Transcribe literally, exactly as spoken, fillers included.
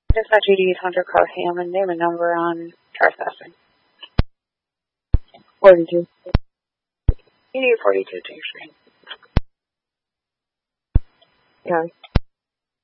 Dispatch eighty-eight Hunter Cross Hammond, name and number on trespassing. forty-two. eighty-eight forty-two, take screen. Yeah.